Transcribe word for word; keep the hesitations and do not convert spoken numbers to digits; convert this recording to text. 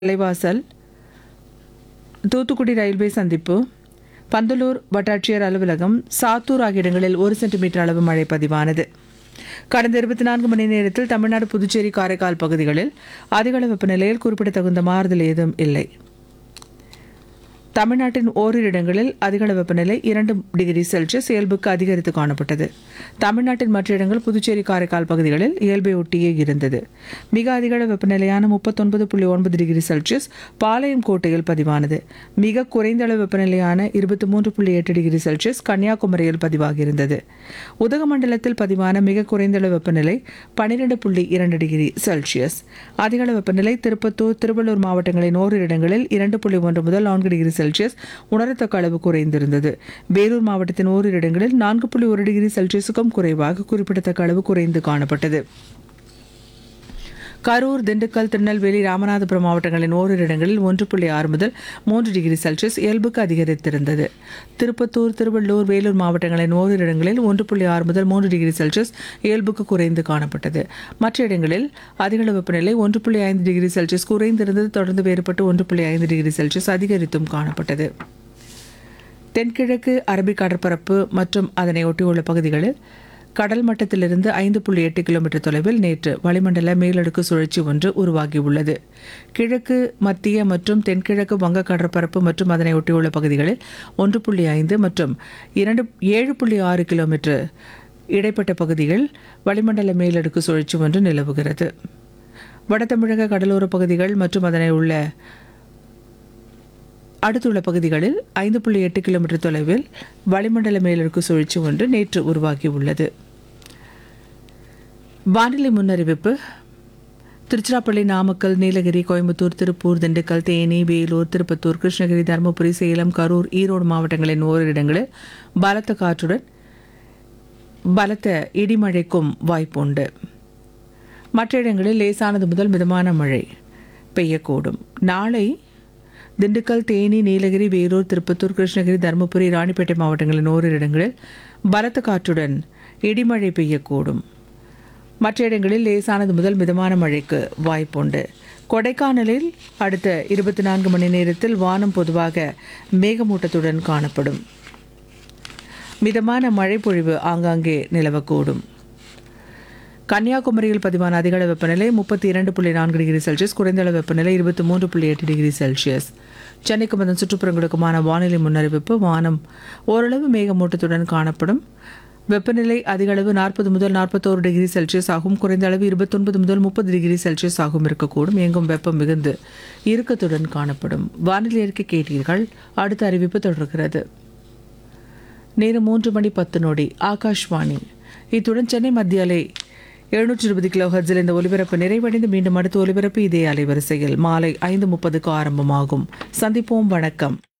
தலைவாசல், Thoothukudi railway சந்திப்பு, பந்தலூர் வட்டாட்சியர் அலுவலகம், சாத்தூர் ஆகிய இடங்களில் ஒரு சென்டிமீட்டர் அளவு மழை பதிவானது. கடந்த இருபத்தி நான்கு மணி நேரத்தில் தமிழ்நாடு, புதுச்சேரி, காரைக்கால் பகுதிகளில் அதிகளவு வெப்பநிலையில் குறிப்பிடத்தகுந்த மாறுதல் ஏதும் இல்லை. தமிழ்நாட்டின் ஓரிரு இடங்களில் அதிகளவு வெப்பநிலை இரண்டு டிகிரி செல்சியஸ் இயல்புக்கு அதிகரித்து காணப்பட்டது. தமிழ்நாட்டின் மற்ற இடங்கள் புதுச்சேரி, காரைக்கால் பகுதிகளில் இயல்பை ஒட்டியே இருந்தது. மிக அதிகளவு வெப்பநிலையான முப்பத்தொன்பது புள்ளி ஒன்பது டிகிரி செல்சியஸ் பாளையம் கோட்டையில் பதிவானது. மிக குறைந்த அளவு வெப்பநிலையான இருபத்தி மூன்று புள்ளி எட்டு டிகிரி செல்சியஸ் கன்னியாகுமரியில் பதிவாகியிருந்தது. உதகமண்டலத்தில் பதிவான மிக குறைந்த அளவு வெப்பநிலை பன்னிரண்டு புள்ளி இரண்டு டிகிரி செல்சியஸ். அதிகளவு வெப்பநிலை திருப்பத்தூர், திருவள்ளூர் மாவட்டங்களின் ஓரிரு இடங்களில் இரண்டு புள்ளி ஒன்று முதல் நான்கு டிகிரி செல்சியஸ் உணரத்தக்க அளவு குறைந்திருந்தது. வேலூர் மாவட்டத்தின் ஓரிரு இடங்களில் நான்கு புள்ளி ஒரு டிகிரி செல்சியஸுக்கும் குறைவாக குறிப்பிடத்தக்க அளவு குறைந்து காணப்பட்டது. கரூர், திண்டுக்கல், திருநெல்வேலி, ராமநாதபுரம் மாவட்டங்களின் ஓரிரு இடங்களில் ஒன்று புள்ளி ஆறு முதல் மூன்று டிகிரி செல்சியஸ் இயல்புக்கு அதிகரித்திருந்தது. திருப்பத்தூர், திருவள்ளூர், வேலூர் மாவட்டங்களின் ஓரிரு இடங்களில் ஒன்று புள்ளி ஆறு முதல் மூன்று டிகிரி செல்சியஸ் இயல்புக்கு குறைந்து காணப்பட்டது. மற்ற இடங்களில் அதிகளவு வெப்பநிலை ஒன்று புள்ளி ஐந்து டிகிரி செல்சியஸ் குறைந்திருந்தது. தொடர்ந்து வேறுபட்டு ஒன்று புள்ளி ஐந்து டிகிரி செல்சியஸ் அதிகரித்தும் காணப்பட்டது. தென்கிழக்கு அரபிக் கடற்பரப்பு மற்றும் அதனை ஒட்டியுள்ள பகுதிகளில் கடல் மட்டத்திலிருந்து ஐந்து புள்ளி எட்டு கிலோமீட்டர் தொலைவில் நேற்று வளிமண்டல மேலடுக்கு சுழற்சி ஒன்று உருவாகியுள்ளது. கிழக்கு, மத்திய மற்றும் தென்கிழக்கு வங்க கடற்பரப்பு மற்றும் அதனை ஒட்டியுள்ள பகுதிகளில் ஒன்று புள்ளி ஐந்து மற்றும் இரண்டு ஏழு புள்ளி ஆறு கிலோமீட்டர் இடைப்பட்ட பகுதிகள் வளிமண்டல மேலடுக்கு சுழற்சி ஒன்று நிலவுகிறது. வட தமிழக கடலோர பகுதிகள் மற்றும் அதனை உள்ள அடுத்துள்ள பகுதிகளில் ஐந்து புள்ளி எட்டு கிலோமீட்டர் தொலைவில் வளிமண்டல மேலடுக்கு சுழற்சி ஒன்று நேற்று உருவாகியுள்ளது. வானிலை முன்னறிவிப்பு. திருச்சிராப்பள்ளி, நாமக்கல், நீலகிரி, கோயம்புத்தூர், திருப்பூர், திண்டுக்கல், தேனி, வேலூர், திருப்பத்தூர், கிருஷ்ணகிரி, தருமபுரி, சேலம், கரூர், ஈரோடு மாவட்டங்களின் ஓரிரு இடங்களில் பலத்த காற்றுடன் பலத்த இடிமழைக்கும் வாய்ப்புண்டு. மற்ற இடங்களில் லேசானது முதல் மிதமான மழை பெய்யக்கூடும். நாளை திண்டுக்கல், தேனி, நீலகிரி, வேலூர், திருப்பத்தூர், கிருஷ்ணகிரி, தருமபுரி, ராணிப்பேட்டை மாவட்டங்களின் ஓரிரு இடங்களில் பலத்த காற்றுடன் இடிமழை பெய்யக்கூடும். மற்ற இடங்களில் லேசானது முதல் மிதமான மழைக்கு வாய்ப்புண்டு. கொடைக்கானலில் அடுத்த இருபத்தி நான்கு மணி நேரத்தில் வானம் பொதுவாக மேகமூட்டத்துடன் காணப்படும். மிதமான மழை பொழிவு ஆங்காங்கே நிலவக்கூடும். கன்னியாகுமரியில் பதிவான அதிகளவு வெப்பநிலை முப்பத்தி இரண்டு புள்ளி நான்கு டிகிரி செல்சியஸ், குறைந்த அளவு வெப்பநிலை இருபத்தி மூன்று புள்ளி எட்டு டிகிரி செல்சியஸ். சென்னைக்கும் அதன் சுற்றுப்புறங்களுக்குமான வானிலை முன்னறிவிப்பு. வானம் ஓரளவு மேகமூட்டத்துடன் காணப்படும். வெப்பநிலை அதிகளவு நாற்பது முதல் நாற்பத்தோரு டிகிரி செல்சியஸ் ஆகும். குறைந்த அளவு இருபத்தொன்பது முதல் முப்பது டிகிரி செல்சியஸ் ஆகும் இருக்கக்கூடும். எங்கும் வெப்பம் மிகுந்து இறுக்கத்துடன் காணப்படும். வானிலை அறிக்கை கேட்டீர்கள். அடுத்த அறிவிப்பு தொடர்கிறது. நேரம் மூன்று மணி பத்து நொடி. ஆகாஷ்வாணி. இத்துடன் சென்னை மத்திய அலை எழுநூற்றி இருபது கிலோ ஹெர்ட்ஸில் இந்த ஒலிபரப்பு நிறைவடைந்து மீண்டும் அடுத்த ஒலிபரப்பு இதே அலைவரிசையில் மாலை ஐந்து முப்பதுக்கு ஆரம்பமாகும். சந்திப்போம். வணக்கம்.